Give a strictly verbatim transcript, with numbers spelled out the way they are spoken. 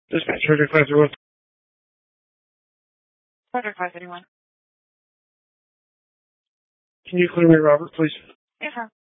Dispatch, Frederick five zero one. Frederick five thirty-one. Can you clear me, Robert, please? Yes, sir.